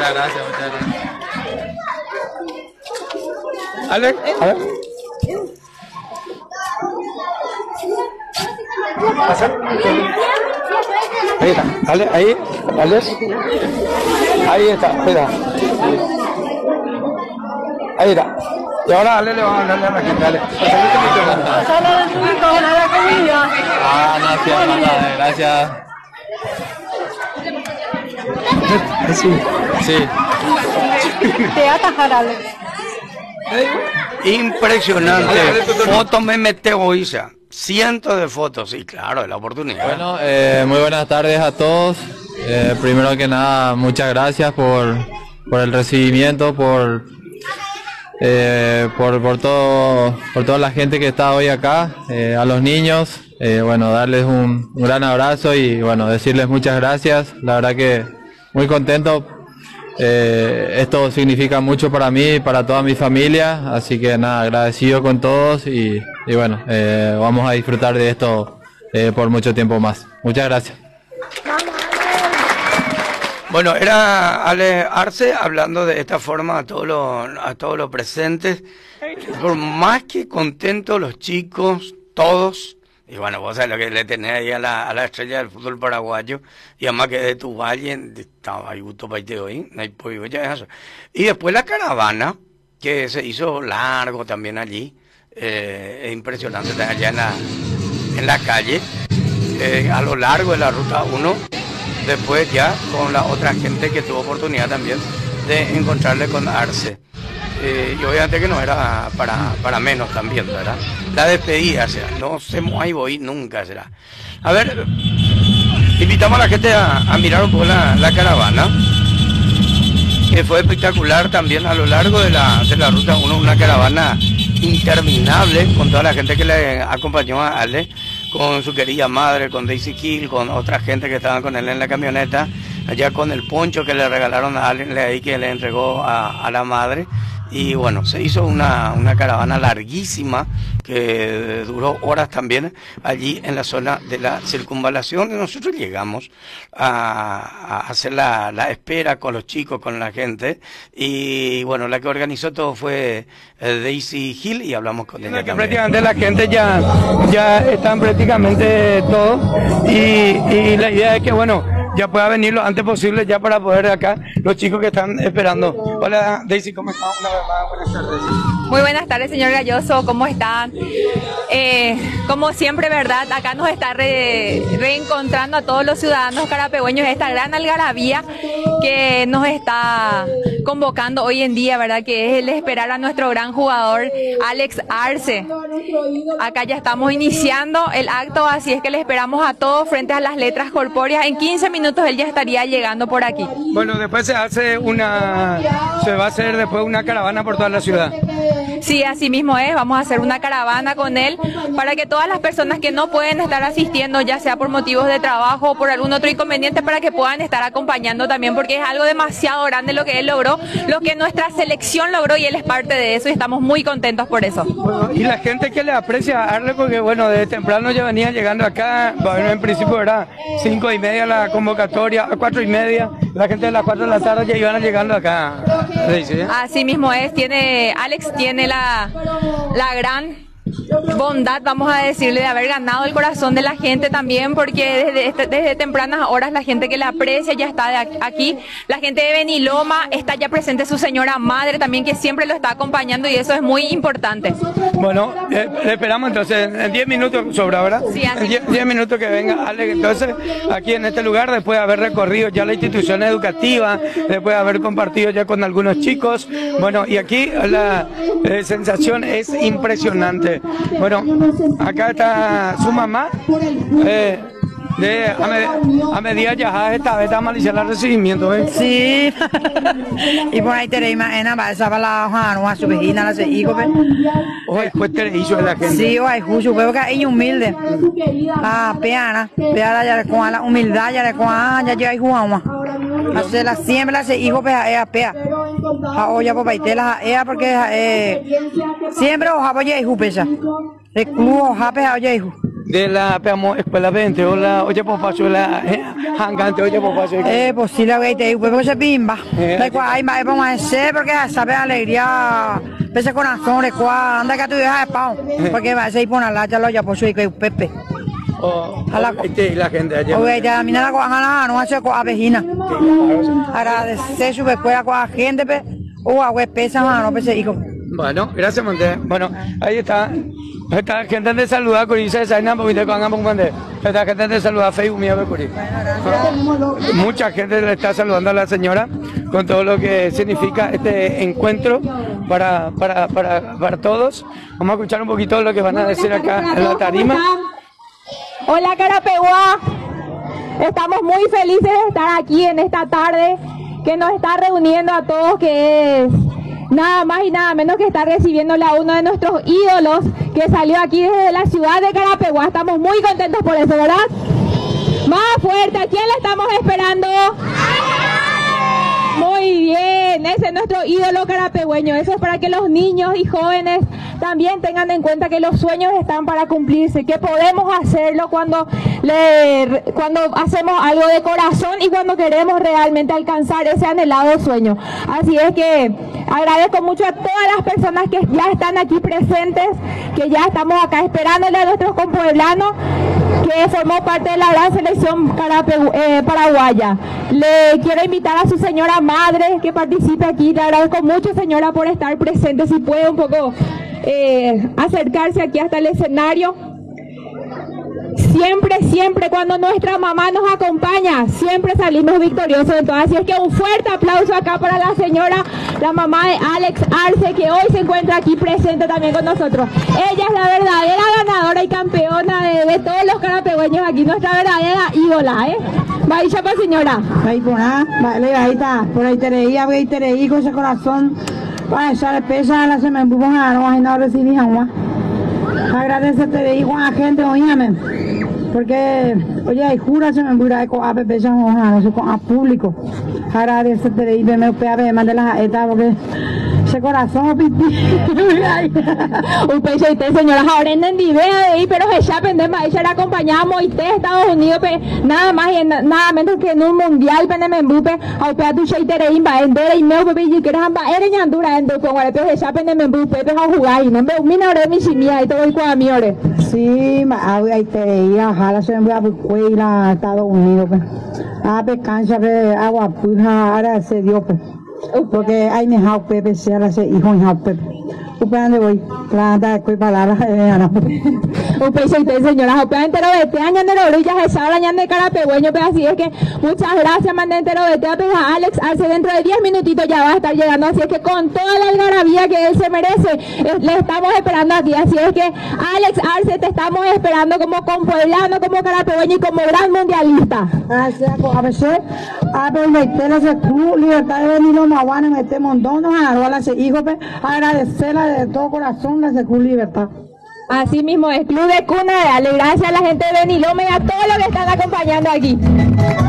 Muchas gracias, muchas gracias. Alex, a ver. Ahí está, dale, ahí, Alex. Ahí está, espera. Ahí está. Y ahora dale, le vamos a hablarle a la gente, dale. Ah, no, sí, hermana, gracias. Sí. Sí. Te va a atajar, Alex. Impresionante. Fotos me meteoriza. Cientos de fotos, sí, claro, es la oportunidad. Bueno, muy buenas tardes a todos. Primero que nada, muchas gracias por el recibimiento, por toda la gente que está hoy acá, a los niños, bueno, darles un gran abrazo y bueno, decirles muchas gracias. La verdad que muy contento. Esto significa mucho para mí y para toda mi familia, así que nada, agradecido con todos y bueno, vamos a disfrutar de esto por mucho tiempo más. Muchas gracias. Bueno, era Ale Arce hablando de esta forma a todos los presentes. Por más que contentos los chicos, todos. Y bueno, vos sabés lo que le tenés ahí a la estrella del fútbol paraguayo. Y además que de tu valle, estaba ahí gusto para irte hoy. Y después la caravana, que se hizo largo también allí. Es impresionante estar allá en la calle, a lo largo de la ruta 1. Después ya con la otra gente que tuvo oportunidad también de encontrarle con Arce. Y obviamente que no era para menos también, ¿verdad? La despedida, o sea, no se ahí voy nunca será. A ver, invitamos a la gente a mirar un poco la caravana, que fue espectacular también a lo largo de la ruta 1, una caravana interminable con toda la gente que le acompañó a Ale, con su querida madre, con Daisy Kill, con otra gente que estaban con él en la camioneta, allá con el poncho que le regalaron a alguien ahí que le entregó a la madre. Y bueno, se hizo una caravana larguísima que duró horas también allí en la zona de la circunvalación. Y nosotros llegamos a hacer la espera con los chicos, con la gente. Y bueno, la que organizó todo fue Daisy Hill y hablamos con ella también. Prácticamente la gente ya están prácticamente todos y la idea es que bueno, ya pueda venir lo antes posible ya para poder acá los chicos que están esperando. Hola Daisy, ¿cómo están? Una vez más, buenas tardes. Muy buenas tardes, señor Galloso, ¿cómo están? Como siempre, ¿verdad? Acá nos está reencontrando a todos los ciudadanos carapegüeños esta gran algarabía que nos está convocando hoy en día, ¿verdad? Que es el esperar a nuestro gran jugador Alex Arce. Acá ya estamos iniciando el acto, así es que le esperamos a todos frente a las letras corpóreas. En 15 minutos él ya estaría llegando por aquí. Bueno, después se va a hacer después una caravana por toda la ciudad. Sí, así mismo es, vamos a hacer una caravana con él para que todas las personas que no pueden estar asistiendo, ya sea por motivos de trabajo o por algún otro inconveniente, para que puedan estar acompañando también, porque es algo demasiado grande lo que él logró, lo que nuestra selección logró, y él es parte de eso y estamos muy contentos por eso. Bueno, y la gente que le aprecia a Arle, porque bueno, desde temprano ya venía llegando acá, bueno, en principio era 5:30 la convocatoria, a 4:30, la gente de las 4 de la tarde ya iban llegando acá. ¿Sí? Así mismo es, Alex tiene la gran bondad, vamos a decirle, de haber ganado el corazón de la gente también, porque desde tempranas horas la gente que le aprecia ya está aquí, la gente de Beniloma está ya presente, su señora madre también, que siempre lo está acompañando, y eso es muy importante. Bueno, le esperamos entonces en 10 minutos sobra, ¿verdad? Sí, así. En 10 minutos que venga Alex, entonces aquí en este lugar, después de haber recorrido ya la institución educativa, después de haber compartido ya con algunos chicos, bueno, y aquí la sensación es impresionante. Bueno, acá está su mamá, a medida ya esta vez estamos a el recibimiento, ¿eh? Sí, y por ahí tenéis más en la esa para la su vecina, la se hijo, hoy después te hizo la gente. Sí, hoy justo, veo que es humilde. Peana ya con la humildad, ya con ya llega y jugamos. Hace la siempre la se hijo pea. Oye, por baitela, porque siempre ojalá ya hijo pesa. El club ojalá oye hijo. de la peamos escuela 20 o la oye por paso la hangante oye por paso pues sí la veis te pues se pimba da cual hay más vamos a hacer porque sabe alegría pese corazón de cual anda que tu hija de pao porque va a ser por la ya lo ya por su y que Pepe la gente allá oye ya mira la coja no hace con abejina agradecer su escuela con la gente pe o a web pesa no pese hijo. Bueno, gracias Monte. Bueno, ahí está. Esta gente te saluda con dice esa nada porque con ambos Monte. Esta gente te saluda Facebook mío Becuri. Mucha gente le está saludando a la señora con todo lo que significa este encuentro para todos. Vamos a escuchar un poquito lo que van a decir acá en la tarima. Hola Carapeguá, estamos muy felices de estar aquí en esta tarde que nos está reuniendo a todos, que es nada más y nada menos que está recibiéndole a uno de nuestros ídolos que salió aquí desde la ciudad de Carapeguá. Estamos muy contentos por eso, ¿verdad? Más fuerte, ¿a quién le estamos esperando? Muy bien, ese es nuestro ídolo carapegüeño. Eso es para que los niños y jóvenes también tengan en cuenta que los sueños están para cumplirse, que podemos hacerlo cuando hacemos algo de corazón y cuando queremos realmente alcanzar ese anhelado sueño. Así es que agradezco mucho a todas las personas que ya están aquí presentes, que ya estamos acá esperándole a nuestros compueblanos, que formó parte de la gran selección paraguaya. Le quiero invitar a su señora madre que participe aquí. Le agradezco mucho, señora, por estar presente. Si puede un poco acercarse aquí hasta el escenario. Siempre cuando nuestra mamá nos acompaña, siempre salimos victoriosos. Entonces, así es que un fuerte aplauso acá para la señora, la mamá de Alex Arce, que hoy se encuentra aquí presente también con nosotros. Ella es la verdadera ganadora y campeona de todos los carapegüeños aquí, nuestra verdadera ídola, Vaya chapa señora. Ahí por ahí está, por ahí te reí con ese corazón para echarle pesa a la semana, no recibí agua. Agradecerte de ir con la gente, oíame, porque, oye, hay jura se me mura con APP, eso con a público. Agradecerte de ir, me mandé las aetas, porque ese corazón, pipi. Un pecho y usted, señora, ahora en idea de ir, pero ya pendemos, ella le acompañamos y usted Estados Unidos, nada más y nada menos que en un mundial, pendemos en bupe, a usted tu cheite y va en dere y me pepe y que eran va era ñandura en con guare, pero ya pendemos en bupe, pero a jugar y no me mina ore mi chimia y todo el cuadro mi ore. Sí, ahí te iba, ojalá se me voy a bucuela a Estados Unidos, a cancha de agua puja, ahora se dio, porque hay ni jao pepe, se ahora se hijo en jao pepe. ¿Dónde voy? Planta de cuy palabras un peso y señora, entero de te añan de la orilla, esa hora añan de carapegüeño, pero así es que muchas gracias, mande entero de te a Alex Arce, dentro de 10 minutitos ya va a estar llegando, así es que con toda la algarabía que él se merece, le estamos esperando aquí, así es que Alex Arce te estamos esperando como compueblano, como carapegüeño y como gran mundialista. Gracias, a veces, a ver, meterle ese club, libertad de venir los maguanes, meter montón, nos agarró a las hijos, agradecerla de todo corazón, la Secur Libertad. Así mismo es, Club de Cuna, darle gracias a la gente de Benilome y a todos los que están acompañando aquí.